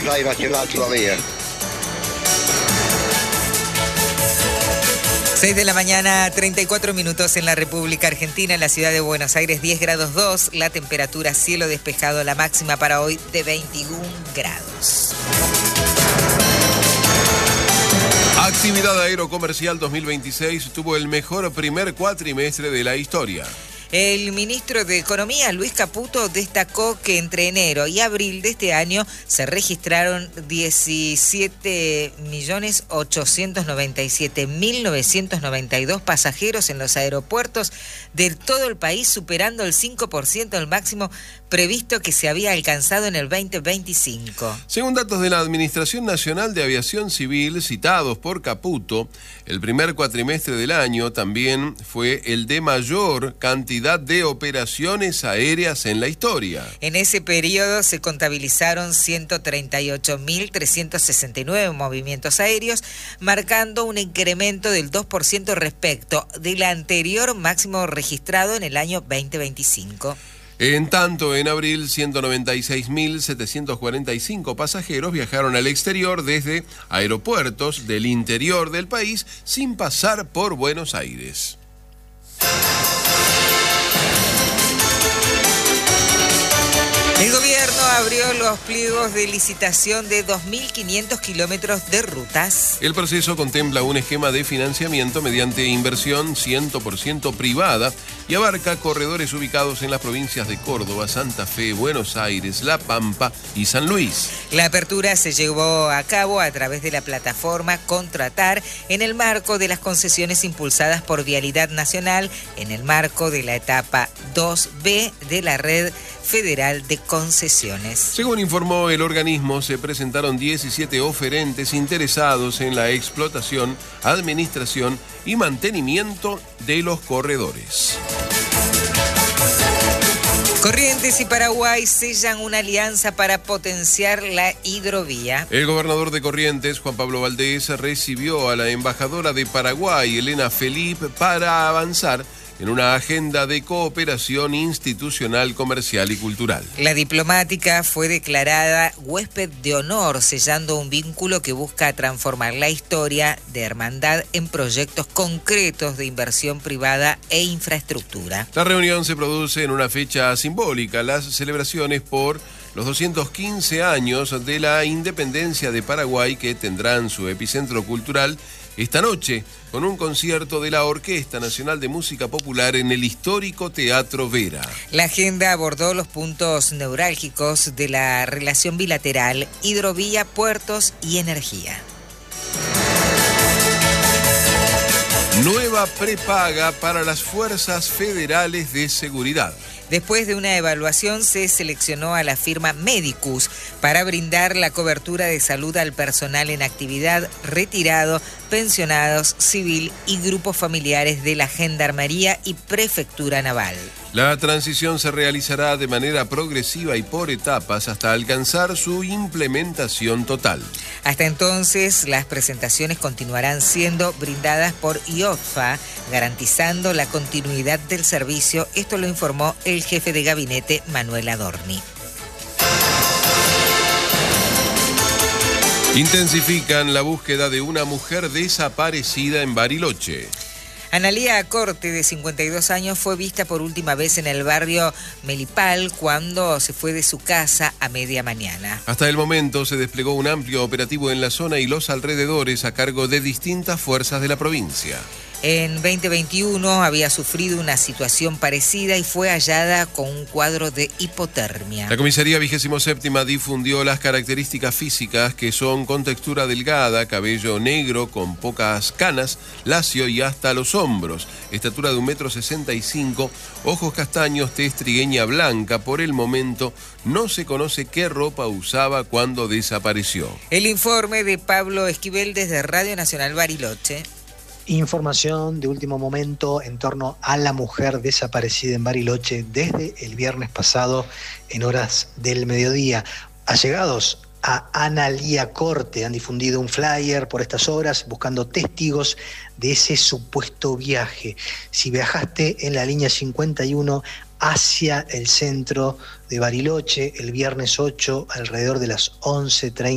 fai vacillare todavía. 6 de la mañana, 34 minutos en la República Argentina, en la ciudad de Buenos Aires, 10 grados 2, la temperatura cielo despejado, la máxima para hoy de 21 grados. Actividad aerocomercial 2026 tuvo el mejor primer cuatrimestre de la historia. El ministro de Economía, Luis Caputo, destacó que entre enero y abril de este año se registraron 17.897.992 pasajeros en los aeropuertos de todo el país, superando el 5% del máximo previsto que se había alcanzado en el 2025. Según datos de la Administración Nacional de Aviación Civil citados por Caputo, el primer cuatrimestre del año también fue el de mayor cantidad de operaciones aéreas en la historia. En ese periodo se contabilizaron 138.369 movimientos aéreos, marcando un incremento del 2% respecto del anterior máximo registrado en el año 2025. En tanto, en abril, 196.745 pasajeros viajaron al exterior desde aeropuertos del interior del país sin pasar por Buenos Aires. El gobierno abrió los pliegos de licitación de 2.500 kilómetros de rutas. El proceso contempla un esquema de financiamiento mediante inversión 100% privada y abarca corredores ubicados en las provincias de Córdoba, Santa Fe, Buenos Aires, La Pampa y San Luis. La apertura se llevó a cabo a través de la plataforma Contratar en el marco de las concesiones impulsadas por Vialidad Nacional en el marco de la etapa 2B de la Red Federal de Concesiones. Según informó el organismo, se presentaron 17 oferentes interesados en la explotación, administración y mantenimiento de los corredores. Corrientes y Paraguay sellan una alianza para potenciar la hidrovía. El gobernador de Corrientes, Juan Pablo Valdés, recibió a la embajadora de Paraguay, Elena Felipe, para avanzar en una agenda de cooperación institucional, comercial y cultural. La diplomática fue declarada huésped de honor, sellando un vínculo que busca transformar la historia de hermandad en proyectos concretos de inversión privada e infraestructura. La reunión se produce en una fecha simbólica, las celebraciones por los 215 años de la independencia de Paraguay, que tendrán su epicentro cultural esta noche con un concierto de la Orquesta Nacional de Música Popular en el histórico Teatro Vera. La agenda abordó los puntos neurálgicos de la relación bilateral, hidrovía, puertos y energía. Nueva prepaga para las fuerzas federales de seguridad. Después de una evaluación se seleccionó a la firma Medicus para brindar la cobertura de salud al personal en actividad, retirado, pensionados, civil y grupos familiares de la Gendarmería y Prefectura Naval. La transición se realizará de manera progresiva y por etapas hasta alcanzar su implementación total. Hasta entonces, las presentaciones continuarán siendo brindadas por IOFA, garantizando la continuidad del servicio. Esto lo informó el jefe de gabinete, Manuel Adorni. Intensifican la búsqueda de una mujer desaparecida en Bariloche. Analía Corte, de 52 años, fue vista por última vez en el barrio Melipal cuando se fue de su casa a media mañana. Hasta el momento se desplegó un amplio operativo en la zona y los alrededores a cargo de distintas fuerzas de la provincia. En 2021 había sufrido una situación parecida y fue hallada con un cuadro de hipotermia. La comisaría 27ª difundió las características físicas, que son con textura delgada, cabello negro con pocas canas, lacio y hasta los hombros, estatura de 1,65 m, ojos castaños, tez trigueña blanca. Por el momento no se conoce qué ropa usaba cuando desapareció. El informe de Pablo Esquivel desde Radio Nacional Bariloche. Información de último momento en torno a la mujer desaparecida en Bariloche desde el viernes pasado en horas del mediodía. Allegados a Analía Corte han difundido un flyer por estas horas buscando testigos de ese supuesto viaje. Si viajaste en la línea 51 hacia el centro de Bariloche el viernes 8 alrededor de las 11:30,